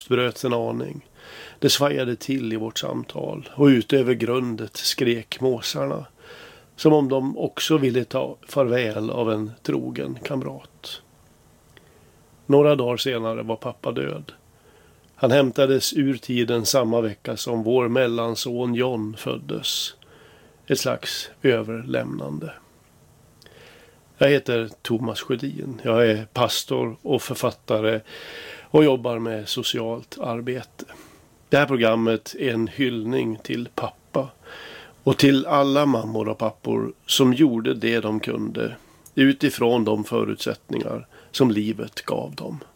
bröt en aning. Det svajade till i vårt samtal och ut över grundet skrek måsarna. Som om de också ville ta farväl av en trogen kamrat. Några dagar senare var pappa död. Han hämtades ur tiden samma vecka som vår mellanson John föddes. Ett slags överlämnande. Jag heter Thomas Sjödin. Jag är pastor och författare och jobbar med socialt arbete. Det här programmet är en hyllning till pappa och till alla mammor och pappor som gjorde det de kunde utifrån de förutsättningar som livet gav dem.